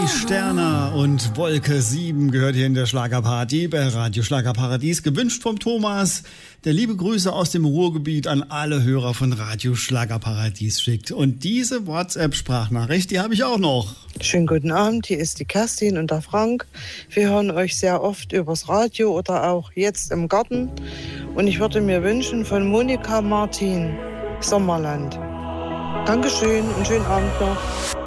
Sterner und Wolke 7 gehört hier in der Schlagerparty bei Radio Schlagerparadies. Gewünscht vom Thomas, der liebe Grüße aus dem Ruhrgebiet an alle Hörer von Radio Schlagerparadies schickt. Und diese WhatsApp-Sprachnachricht, die habe ich auch noch. Schönen guten Abend, hier ist die Kerstin und der Frank. Wir hören euch sehr oft übers Radio oder auch jetzt im Garten. Und ich würde mir wünschen von Monika Martin, Sommerland. Dankeschön und schönen Abend noch.